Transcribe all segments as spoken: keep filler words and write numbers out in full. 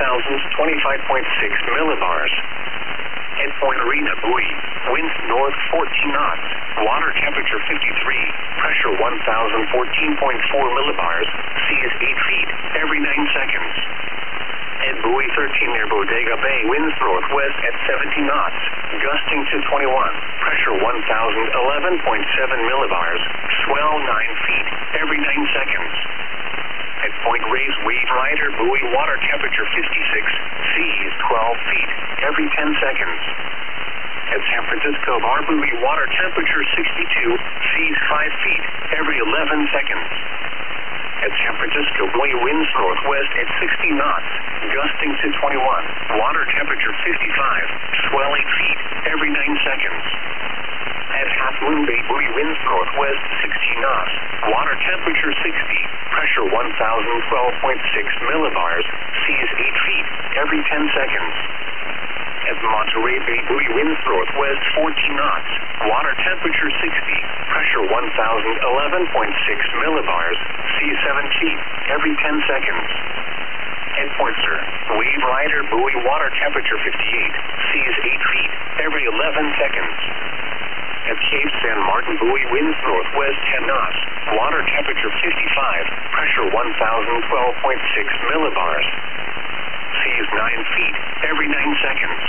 thousand twenty-five point six millibars. At Point Arena buoy, winds north fourteen knots, water temperature fifty-three, pressure one thousand fourteen point four millibars, seas eight feet every nine seconds. At buoy thirteen near Bodega Bay, winds northwest at seventeen knots, gusting to twenty-one, pressure one thousand eleven point seven millibars, swell nine feet every nine seconds. At Point Reyes Wave Rider buoy, water temperature fifty-six, seas twelve feet every ten seconds. At San Francisco Bar buoy, water temperature sixty-two, seas five feet every eleven seconds. At San Francisco buoy, winds northwest at sixty knots, gusting to twenty-one, water temperature fifty-five, swell eight feet every nine seconds. At Half Moon Bay buoy, winds northwest sixteen knots, water temperature sixty, pressure one thousand twelve point six millibars, seas eight feet every ten seconds. At Monterey Bay buoy, winds northwest fourteen knots, water temperature sixty, pressure one thousand eleven point six millibars, seas seven feet every ten seconds. At Point Sur, Wave Rider buoy, water temperature fifty-eight, seas eight feet every eleven seconds. At Cape San Martin buoy, winds northwest ten knots, water temperature fifty-five, pressure one thousand twelve point six millibars, seas nine feet every nine seconds.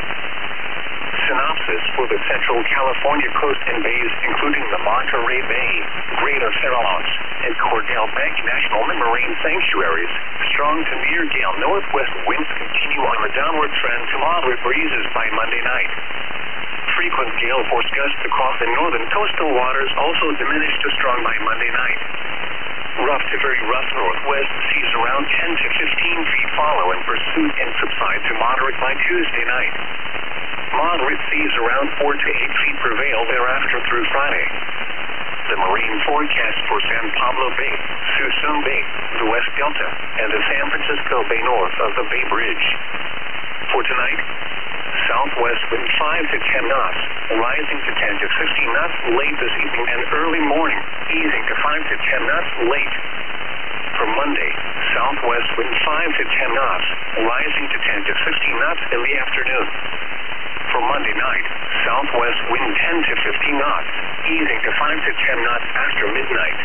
Synopsis for the Central California coast and bays, including the Monterey Bay, Greater Farallones, and Cordell Bank National Marine Sanctuaries. Strong to near gale northwest winds continue on the downward trend to moderate breezes by Monday night. Frequent gale force gusts across the northern coastal waters also diminished to strong by Monday night. Rough to very rough northwest seas around ten to fifteen feet follow in pursuit and subside to moderate by Tuesday night. Moderate seas around four to eight feet prevail thereafter through Friday. The marine forecast for San Pablo Bay, Suisun Bay, the West Delta, and the San Francisco Bay north of the Bay Bridge. For tonight, southwest wind five to ten knots, rising to ten to fifteen knots late this evening and early morning, easing to five to ten knots late. For Monday, southwest wind five to ten knots, rising to ten to fifteen knots in the afternoon. For Monday night, southwest wind ten to fifteen knots, easing to five to ten knots after midnight.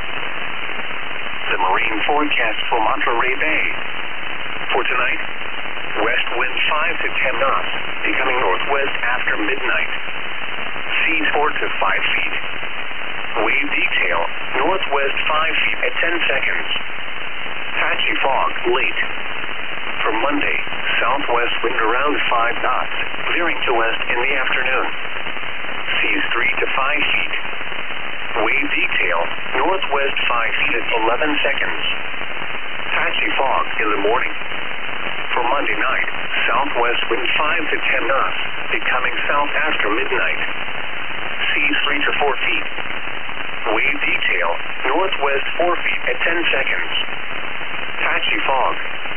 The marine forecast for Monterey Bay. For tonight, west wind five to ten knots, becoming northwest after midnight. Seas four to five feet. Wave detail, northwest five feet at ten seconds. Patchy fog, late. For Monday, southwest wind around five knots, veering to west in the afternoon. Seas three to five feet. Wave detail, northwest five feet at eleven seconds. Patchy fog in the morning. For Monday night, southwest wind five to ten knots, becoming south after midnight. Seas three to four feet. Wave detail, northwest four feet at ten seconds. Patchy fog.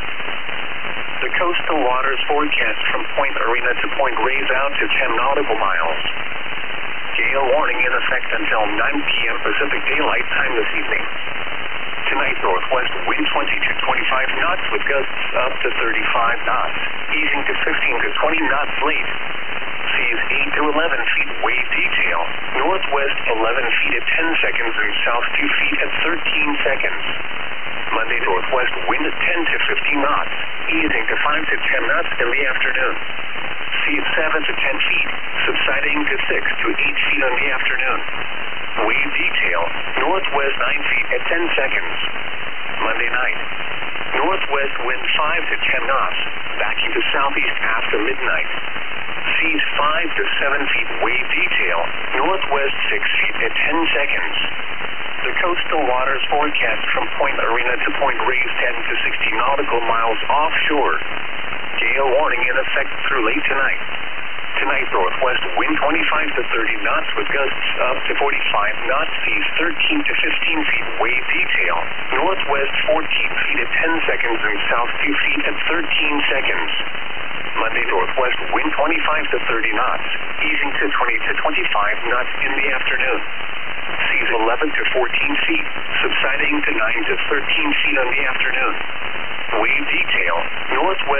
The coastal waters forecast from Point Arena to Point Reyes out to ten nautical miles. Gale warning in effect until nine p.m. Pacific Daylight Time this evening. Tonight, northwest wind twenty to twenty-five knots with gusts up to thirty-five knots, easing to fifteen to twenty knots late. Seas eight to eleven feet, wave detail, northwest eleven feet at ten seconds and south two feet at thirteen seconds. Monday, northwest wind ten to fifteen knots, easing to five to ten knots in the afternoon. Seas seven to ten feet, subsiding to six to eight feet in the afternoon. Wave detail, northwest nine feet at ten seconds. Monday night, northwest wind five to ten knots, backing to southeast after midnight. Seas five to seven feet, wave detail, northwest six feet at ten seconds. The coastal waters forecast from Point Arena to Point Reyes ten to sixty nautical miles offshore. Gale warning in effect through late tonight. Tonight, northwest wind twenty-five to thirty knots with gusts up to forty-five knots, seas thirteen to fifteen feet, wave detail, northwest fourteen feet at ten seconds and south two feet at thirteen seconds. Monday, northwest wind twenty-five to thirty knots, easing to twenty to twenty-five knots in the afternoon. Seas eleven to fourteen feet, subsiding to nine to thirteen feet in the afternoon. Wave detail, northwest